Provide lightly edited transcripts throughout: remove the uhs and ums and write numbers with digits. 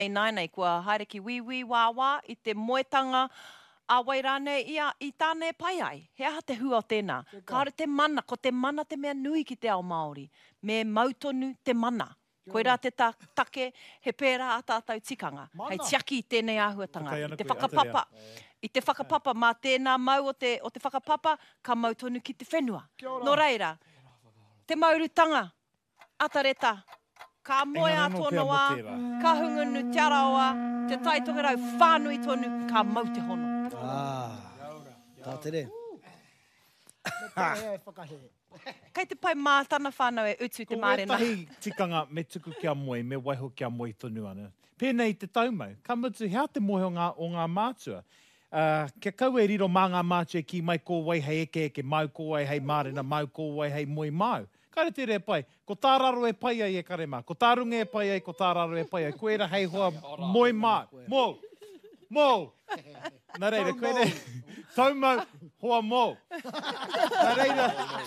E nainei, kua haere ki wiwi wā i te moetanga a wairane i tāne pai ai. He aha te hua o tēnā. Kāre te mana, ko te mana te mea nui ki te ao Māori. Me mautonu te mana. Koe rā te take, he pērā a tātou tikanga. Hei tiaki i tēnei āhuatanga. I te whakapapa. I te whakapapa, mā tēnā mau o te whakapapa, ka mautonu ki te whenua. Nō reira, te maurutanga, atareta, ka moe atono wā, ka hungunu te araoa, te taitonga rau, whānui tonu, ka mau te hono. Tā tere. Kei te pai mātana whānau e utu te mārena. Ko etahi tikanga me tuku kia moe, me waiho kia moe tonu ana. Pēnei te taumau. Ka mutu, hea te moe o ngā mātua. Kia kau e riro mā ngā mātua ki mai ko wai hei eke, mau ko wai hei mārena, mau ko wai hei moe mau. Kare te re pai. Ko tā raro e pai ai e kare mā. Ko tā runga e pai ai, ko tā raro e pai ai. Koe ra hei hoa moe mau. Mō. Mō. Nā reira, koe re. Taumau, hoa mō. Nā reira.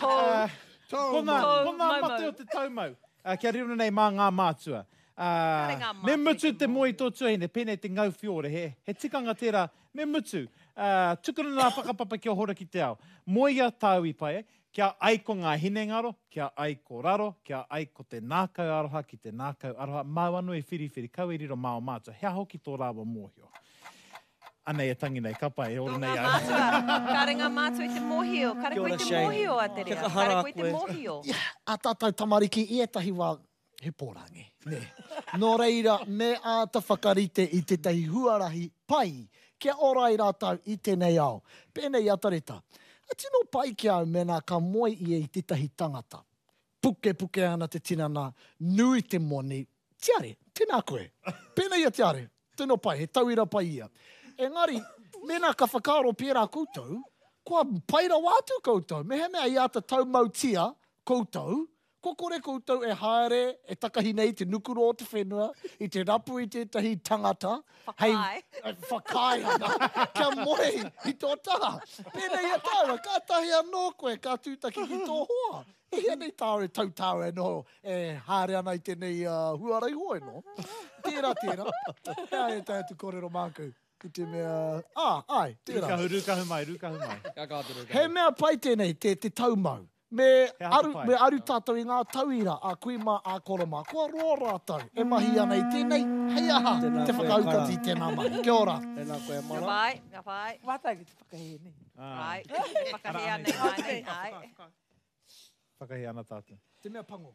Kona mate o te taumau. Kia riro nei mā ngā mātua. Me mutu te moe i tō tuahine, pēnei te ngau whiore. He tikanga tērā, me mutu. Tukuna nā whakapapa kia hora ki te ao. Moe ia tāu i pai, kia aiko ngā hinengaro, kia aiko raro, kia aiko te nākau aroha, ki te nākau aroha. Mau anu e whiriwhiri, kau e riro māo mātua. Hea hoki tō rāwa mōhio. Anei e tangi nei, ka pai, e ora nei au. Kāre ngā mātua i te mōhio. Kāre koe te mōhio a te rea. Kāre koe te mōhio. A tātou tamariki, i etahi wā he pōrangi. Nō reira, me a ta whakarite i te tahi huarahi pai, kia orai rātau i tēnei ao. Pēnei atareta. A tino pai ki au mena ka moe i te tahi tangata. Puke ana te tinana, nui te moni. Tiare, tēnā koe. Pēnei a tiare. Tino pai, he tauira pai ia. Engari, mena ka whakaro pērā koutou, kua paira wātu koutou. Me he mea i ata taumautia koutou, ko kore koutou e haere, e takahi nei te nukuro o te whenua, i te rapu i tētahi tangata. Whakai. Whakai ana. Kia moe i tō taha. Pēnei a tāua, ka tahi anō koe, ka tūtaki ki tō hoa. E hea nei tāua e tautau e no, e haere ana i tēnei huarai hoe no. Tērā. Hea e tātu kōrero mākou. I te mea... ai, tērā. Rukahu mai. He mea pai tēnei, te taumau. Me aru tātou i ngā tauira, a kuima, a koroma. Kua roa rātou, e mahi ana i tēnei, hei aha, te whakaukati tēnā mai. Kia ora. Tēnā koe mana. Ngā pai. Wātai ki te whakahe nei. Ai, te whakahe ana nei. Ai. Whakahe ana tātou. Te mea pango.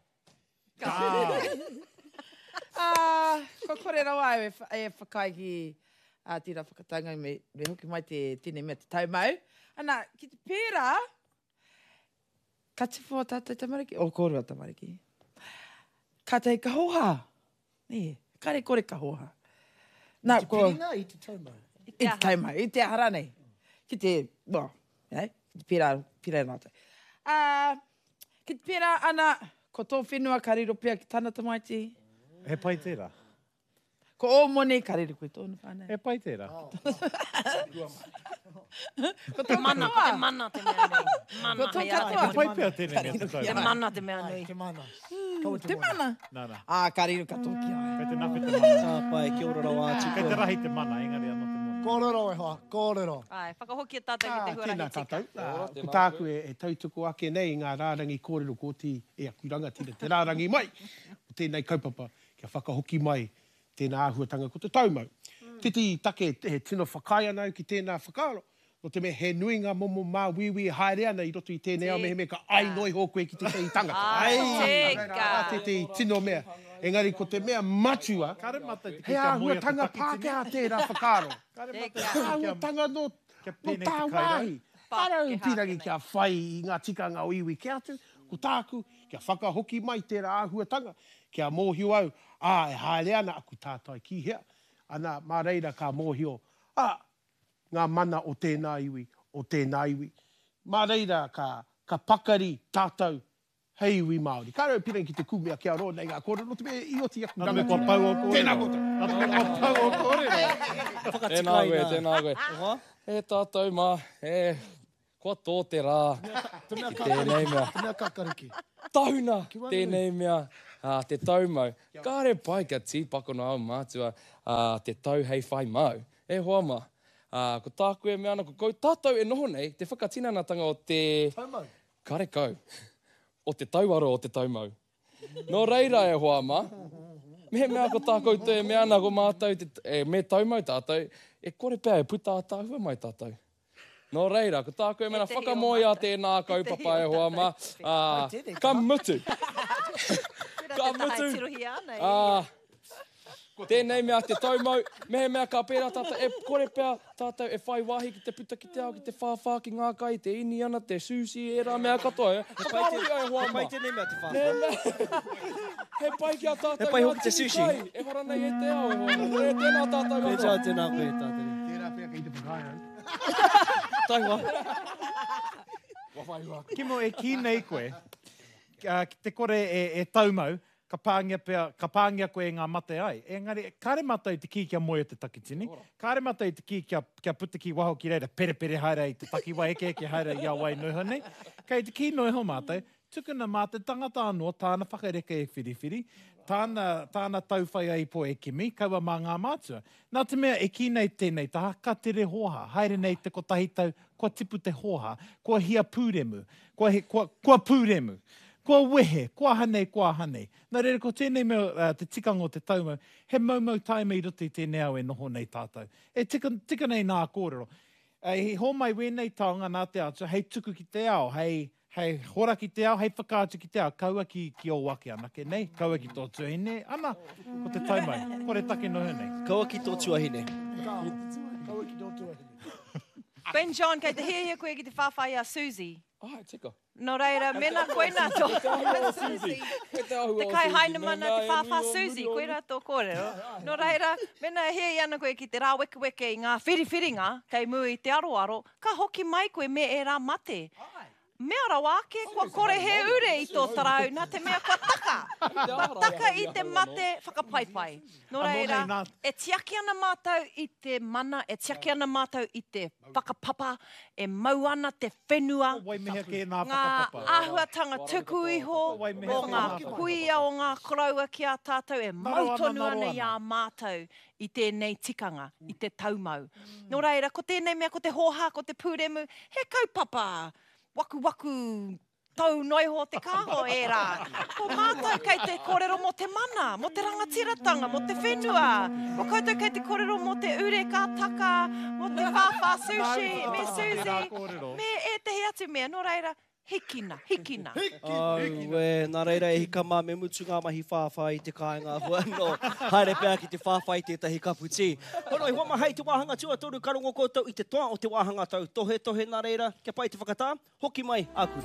Ko kore rawa e whakai ki tira whakatanga me hoki mai te tine mea te taumau. Ana, ki te pērā, ka te whua tātou tamariki, o kōrua tamariki. Ka te kahoha. Kare kore kahoha. Nā, te piringa i te taumau. I te taumau, i te ahara nei. Ki te, ki te pērā nātai. Ki te pērā ana, ko tō whenua ka riro pia ki tāna tamaiti. He pai tērā. Ko o mone ka riro koe tōna whānei. He pai tērā. Ko te mana te mea nei. Mana, hei ara. He pai pia tēnei mea te Te taumau. mana te mea nei. Te mana. Te mana? Nā. Ka riro ka toki ai. Kei te nawhi te mana. Pai, kia ora rawa atu. Kei te rahi te mana, engari anō te mana. Kōrero e hoa, kōrero. Ai, whakahoki a tātou ki te huarahi Tēnā tika. tātou. Ko tāku e tautuku ake nei ngā rārangi kōrero kōti e akuranga tina te rārangi mai. O tēnei kaupapa kia whakahoki mai tēnā āhuatanga ko te taumau. Titi take he tino whakai anau ki tēnā whakaaro. No te me he nui ngā momo mā wiwi e haere ana i roto i tēnei au me he me ka ai noi hōkoe ki te tei tangata. Ai, Te tino mea. Engari ko te mea matua, he āhuatanga Pākehā tērā whakaaro. He āhuatanga no tāwahi. Parau tiragi kia whai i ngā tikanga o iwi kia atu. Ko tāku, kia whakahoki mai tērā āhuatanga. Kia mōhio au, e haere ana aku tātai ki hea. Ana, mā reira ka mōhio, ngā mana o tēnā iwi. Mā reira ka pakari tātou hei iwi Māori. Ka rau pirangi ki te kumea kia roa nei ngā kōrero, no te me ioti aku Nā me kua pau o kōrero. Tēnā kōta. Nā me kua pau o kōrero. Tēnā koe. E tātou mā, kua tō te rā. Tēnei mea. Te mea kakariki. Tauna, tēnei mea. Te taumau. Kāre pai kia tīpako no au mātua. te tau hei whai mau. E hoa ma. Ko tāku e mea ana, ko kou tātou e noho nei, te whakatinanatanga o te... Taumau. Karekau. O te tauaro o te taumau. No reira e hoa ma. Me mea ko tākou te mea ana ko mātou, me taumau tātou, e kore pēr e puta a tāhua mai tātou. No reira, ko tākou e mea whakamoi a tēnā kaupapa e hoa ma. Ka mutu. Ka mutu. Tēnei mea te taumau, mehe mea ka pērā tātou, e kore pēr tātou e whai wahi ki te puta ki te ao, ki te whāwhā ki ngā kai, te ini ana, te sushi, e rā mea katoa e. Whakarohi ai hoa ma. Pai tēnei mea te whāwhā. He pai ki a tātou. He pai hoki te sushi. E hora nei e te ao e hoa. E tēnā tātou. E tā tēnā koe tātou. Tērā pēr ka i te whakaiau. Taiwa. Kimo e ki nei koe, te kore e taumau, ka pāngia koe ngā mate ai. Engari, kāre matai te ki kia moe o te takitini. Kāre matai te ki kia puta ki waho ki reira, pere haere i te taki wai eke haere i a wai noho nei. Kei te ki noho matai, tukuna mātai tangata anō, tāna whakareka e whiriwhiri, tāna tauwhai ai po e kimi, kaua mā ngā mātua. Nā te mea e ki nei tēnei taha, ka tere hoha, haere nei te ko tahi tau, kua tipu te hoha, kua hia pūremu, kua pūremu. Kua wehe, kua hanei. Nā reira, ko tēnei mea te tikanga o te taumau, he maumau taima i roto i tēnei au e noho nei tātou. E tika nei nā kōrero. Hei homai wēnei taonga nā te atua, hei tuku ki te ao, hei hora ki te ao, hei whakaatu ki te ao, kaua ki o wake anake nei, kaua ki tō tuahine, ana, ko te taumau, kore take noho nei. Kaua ki tō tuahine. Kaua ki tō tuahine. Ben John, kei te hea koe ki te whawhai a Susie. Tika. No reira, mena koe nā tō. Te kai haina mana te whawha Susie, koe rā tō kōrero. No reira, mena hea ana koe ki te rā weke i ngā whiriwhiringa, kei muri i te aroaro, ka hoki mai koe me e rā mate. Mea rawa ake, kua kore he ure i tō tarau, nā te mea kua taka. Kua taka i te mate whakapaipai. No reira, e tiaki ana mātou i te mana, e tiaki ana mātou i te whakapapa, e mau ana te whenua, ngā āhuatanga tuku iho, o ngā kuia o ngā koraua ki a tātou, e mautonu ana i a mātou i tēnei tikanga, i te taumau. No reira, ko tēnei mea, ko te hoha, ko te pūremu, he kaupapa, waku, tau noiho te kāho e rā. Ko mātou kei te kōrero mo te mana, mo te rangatiratanga, mo te whenua. Ko koutou kei te kōrero mo te ure kā taka, mo te whawha sushi, me Susie, me e te he atu mea. No reira, hikina. Nā reira e hika mā me mutu ngā mahi whāwhai i te kāinga hua. No, haere pēr ki te whāwhai tētahi kaputi. Hono, i hua hei te wāhanga tua toru karongo koutou i te toa o te wāhanga tau. Tohe nā reira, kia pai te whakatā, hoki mai, ākuri.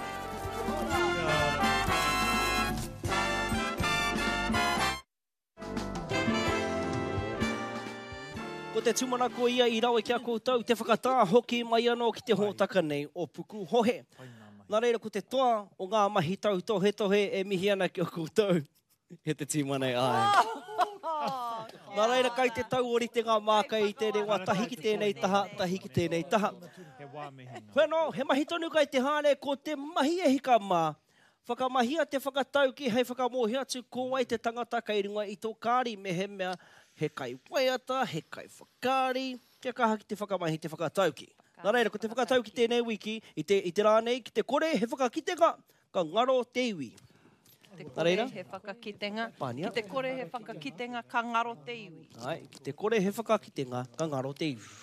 Ko te tumanako ia i rawe kia koutou, te whakatā hoki mai anō ki te hōtaka nei o puku hohe. Nā reira, ko te toa o ngā mahi tau tohe e mihi ana ki o koutou. He te tīmanei ai. Nā reira, kai te tau ori te ngā mākai i te rewa, tahi ki tēnei taha. Hoi no, he mahi tonu kai te hāne ko te mahi e hika mā. Whakamahia te whakatau ki hei whakamohi atu ko ai te tangata kai runga i tō kāri me he mea he kai waiata, he kai whakari, kia kaha ki te whakamahi te whakatau ki. Nā reira, ko te whakatau ki tēnei wiki, i te rānei, ki te kore he whakakitenga, ka ngaro te iwi. Te kore he whakakitenga, ki te kore he whakakitenga, ka ngaro te iwi. Ai, ki te kore he whakakitenga, ka ngaro te iwi.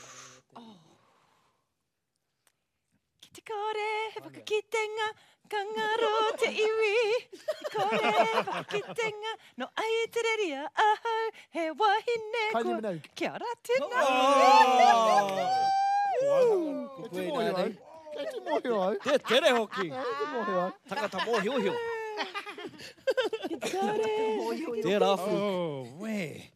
Ki te kore he whakakitenga, ka ngaro te iwi. Ki kore he whakakitenga, no ai te reria, ahau, he wahine ko. Kia ora tēnā. Ko te mohi au. Te tere hoki. Tangata mohiohio. Te rafu. Oh, we.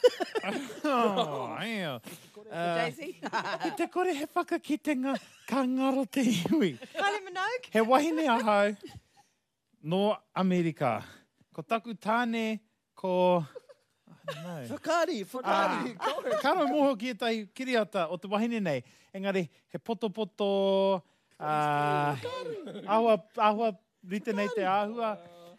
Ki te kore he whakakitenga, ka ngaro te iwi. Kylie Minogue. He wahine ahau no Amerika. Ko taku tāne, ko... Whakari. Karo moho ki e tai kiriata o te wahine nei. Engari, he poto, ahua rite nei te āhua,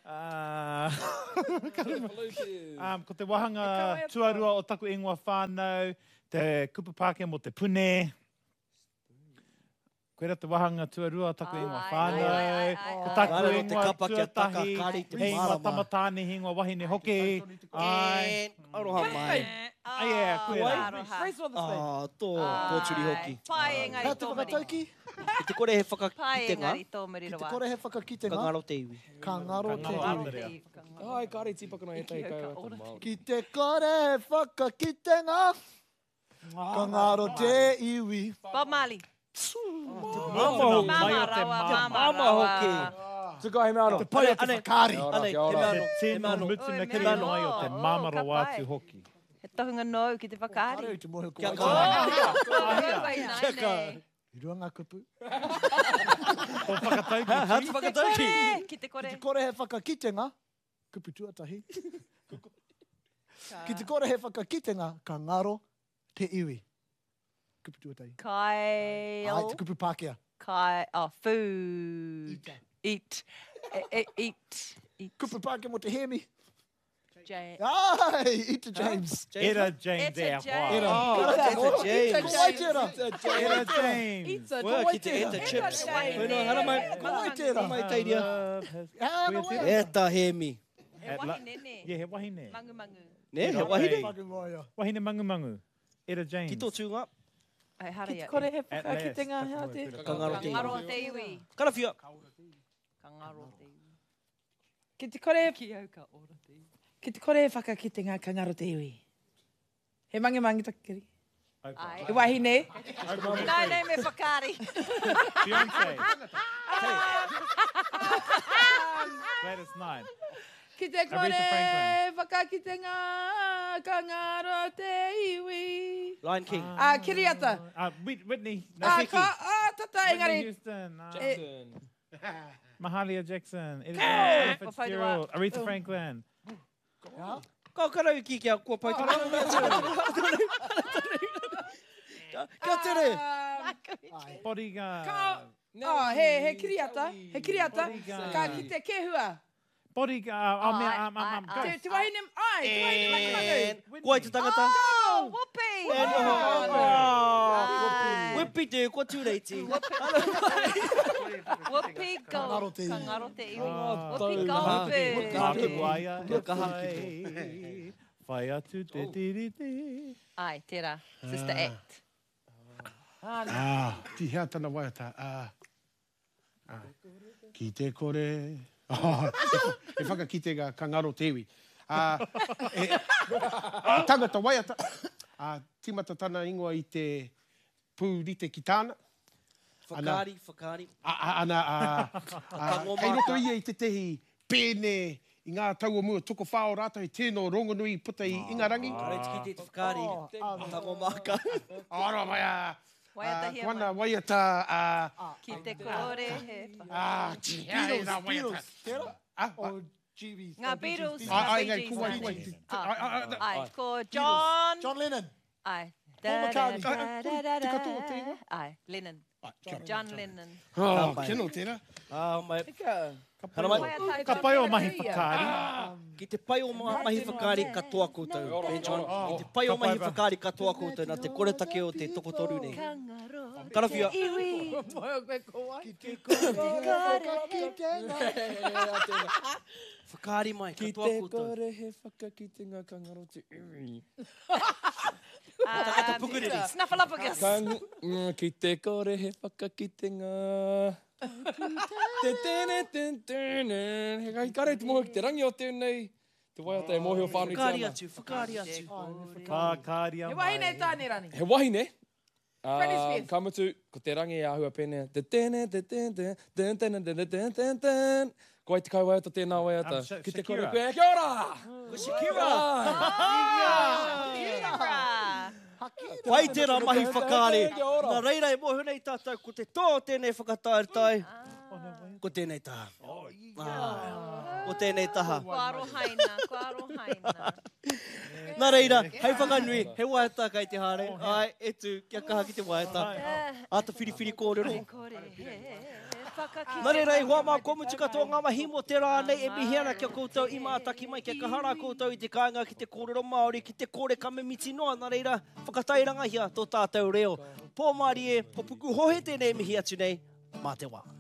Ko te wahanga tuarua o taku ingoa whānau, te kupu Pākehā mo te pune. Koera te wahanga tuarua o taku ingoa whānau. Ko taku ingoa tuatahi, he ingoa tamatāne, he ingoa wahine hoki. Ai. Aroha mai. Ai, koera. Tō pōturi hoki. Pai engari Hea te whakatauki? I te kore he Pai whakakitenga, engari tōmeri Ki te rawa. kore he whakakitenga? ka ngaro te iwi. Ka ngaro te ngaro iwi. iwi. Ai, kāre tīpakana e tai kai wata Māori. Ki te kore he whakakitenga, ka ngaro te iwi. Bob Marley. Mama hoki. Mai o te Mama hoki. Tuka he mea Te pai o te Ane. whakari. Anei, Kia ora. he Te mea tēnu no. mutu na Oi, kiri me mai o te no. mamara Ka wātu pai. hoki. He tohunga no ki te Kare whakaari. i te mohe ko Kia ai. kaha. Kia kaha. I rua ngā kupu. O whakatauki. Hatu whakatauki. Ki te Ki kore. te kore he whakakitenga, kupu tuatahi. Ki te kore he whakakitenga, ka ngaro te iwi. Kupu tuatahi. Kai. Ai, te kupu Pākehā. Kai. Oh, food. Eat. Eat. Kupu Pākehā mo te hemi. Jane. Ai, Ita James. Era James It's a e a James. hoa. Oh, it's a James. Ko ai tērā. Era James. Wā, ki te eta chips. Whenua, hana mai. Ko ai tērā. Mai teiria. Ana Koe wai. E ta hemi. E wahine ne. Yeah, he wahine. Mangu mangu. Ne, he wahine. Whake waia. Wahine mangu mangu. Era James. Ki tō tūnga. Ai Ki hara te ia. kore he At last, whakakitenga taku hea mai te. kura Ka ngaro te Kangaro iwi. te iwi. Karawhia. Kangaro te iwi. Ki te kore Ki au ka ora te iwi. Ki te kore whakakitenga ka ngaro te iwi. He mangi mangi takiri. Ai. He wahine. Nai nei me whakaari. Beyonce. Gladys Knight. Ki te kore Aretha Franklin. whakakitenga ka ngaro te iwi. Lion King. Kiriata. Whitney. Tata Whitney engari. Houston. Jackson. Mahalia Jackson. Whawhairoa. Fitzgerald. Aretha Franklin. Ka karau ki kia kua pai tōna. Kia tere. Bodyguard. He kiriata. He kiriata. Bodyguard. Ka ki te kehua. Bodyguard. Oh, man. ai. Te wahine. Te wahine mangi mangi. Kua i te tangata. Oh, whoopee. E noho. Whippy te kua tūreiti. Whoopee go. Kangaro te iwi. Kangaro te iwi. Ah, Whoopee go. tauranga. Whoopee. Ka waia. Kia kaha Whai atu te tiriti. Ai, tērā. Sister Act. Ti hea tana waiata. Ki te kore. E whakakitenga ka ngaro te iwi. Tangata waiata. Timata tana ingoa i te pūrite ki tāna. Whakaari, whakaari. Kei roto ia i te tehi pēne i ngā taua mua toko whao rātou i tēnō rongonui puta i Ingarangi. Reiti ki te whakaari. Tango maka. Ora mai Waiata hia Kwana mai. waiata. Ki te kore he. Beatles. Tērā? O GBs. Ngā Beatles. Ai, ngā ngai, Bee Gees, kuai, ngā kuai. Bee Gees. Ai, ko John. John Lennon. Ai. Paul McCartney. Te katoa tēnā? Ai, Lennon. John Lennon. Keno tēnā. Mai. Hana mai. Ka pai o mahi whakaari. Ki te pai o mahi whakaari katoa koutou. Ben John. Ki te pai o mahi whakaari katoa koutou nā te kore take o te tokotoru nei. Karawhia. Ki te kore Whakaari mai, Ki katoa te koutou. kore he whakakitenga ka ngaro te iwi. Takata pukuriri. Snuffleupagus. Ki te kore he whakakitenga. Te tēne, tēne. He kai kare te moho ki te rangi o tēnei. Te waiata e mohi o whānui Whakaari tiana. atu, whakaari atu. Ka kāria He mai. wahine tāne rani. He wahine. Britney Spears. Ka mutu, ko te rangi e ahua pēnea. Te tēne, te tēne, tēne, tēne, tēne, tēne, tēne, tēne. Ko ai te kai waiata tēnā waiata. Ki te kore Shakira. koe. Kia ora! Ko Shakira. Shakira. Pai tērā mahi whakaari. Kia ora. Nā reira e mohu nei tātou, ko te tō tēnei whakataeretai. Ko tēnei taha. Ko tēnei taha. Ko arohaina, ko arohaina. Nā reira, hei whakanui, he waiata kai te hare. Ai, e tu, kia kaha ki te waiata. Ata whiriwhiri kōrero. Kore he Nā reira e hoa mā komutu katoa ngā mahi mo te rā nei e mihi ana kia koutou i mātaki mai kia kahara koutou i te kāinga ki te kōrero Māori, ki te kōre kamemiti noa. Nā reira, whakatairanga hia tō tātou reo. Pō Māori e, ko puku hohe tēnei mihi atu nei, mā te wā.